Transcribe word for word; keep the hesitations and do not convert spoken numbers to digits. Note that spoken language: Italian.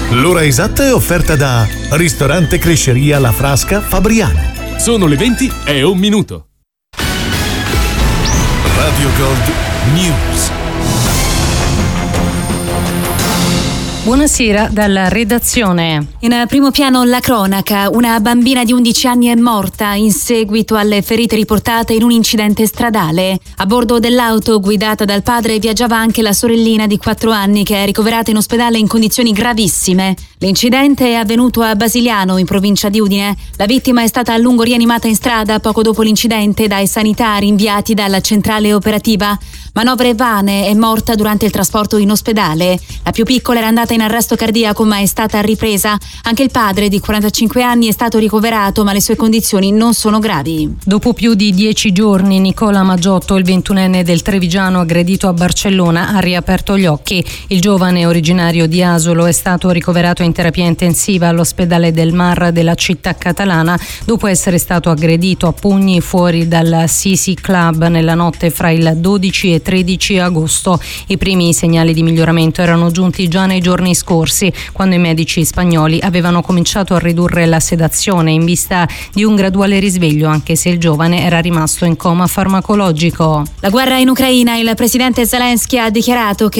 L'ora esatta è offerta da Ristorante Cresceria La Frasca Fabriano. Sono le venti e un minuto. Radio Gold News. Buonasera dalla redazione. In primo piano la cronaca. Una bambina di undici anni è morta in seguito alle ferite riportate in un incidente stradale. A bordo dell'auto guidata dal padre viaggiava anche la sorellina di quattro anni che è ricoverata in ospedale in condizioni gravissime. L'incidente è avvenuto a Basiliano, in provincia di Udine. La vittima è stata a lungo rianimata in strada poco dopo l'incidente dai sanitari inviati dalla centrale operativa. Manovre vane, è morta durante il trasporto in ospedale. La più piccola era andata in arresto cardiaco ma è stata ripresa. Anche il padre di quarantacinque anni è stato ricoverato ma le sue condizioni non sono gravi. Dopo più di dieci giorni Nicola Maggiotto, il ventunenne del Trevigiano aggredito a Barcellona, ha riaperto gli occhi. Il giovane originario di Asolo è stato ricoverato in terapia intensiva all'ospedale del Mar della città catalana dopo essere stato aggredito a pugni fuori dal Sisi Club nella notte fra il dodici e tredici agosto. I primi segnali di miglioramento erano giunti già nei giorni scorsi, quando i medici spagnoli avevano cominciato a ridurre la sedazione in vista di un graduale risveglio, anche se il giovane era rimasto in coma farmacologico. La guerra in Ucraina. Il presidente Zelensky ha dichiarato che